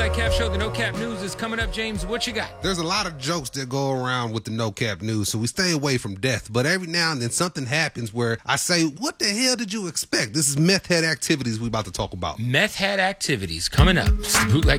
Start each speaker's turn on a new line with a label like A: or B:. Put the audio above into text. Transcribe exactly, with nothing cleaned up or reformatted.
A: Nightcap Show, the No Cap News is coming up. James, what you got?
B: There's a lot of jokes that go around with the No Cap News, so we stay away from death. But every now and then something happens where I say, what the hell did you expect? This is meth head activities we about to talk about.
A: Meth head activities coming up. It's the Bootleg